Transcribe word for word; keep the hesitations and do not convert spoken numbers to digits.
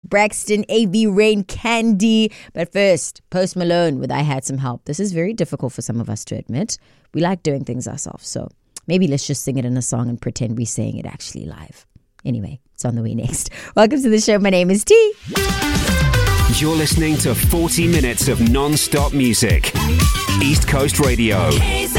Braxton, A V Rain, Candy. But first, Post Malone with I Had Some Help. This is very difficult for some of us to admit. We like doing things ourselves, so maybe let's just sing it in a song and pretend we're saying it actually live. Anyway, it's on the way next. Welcome to the show. My name is T. You're listening to forty minutes of non-stop music. East Coast Radio.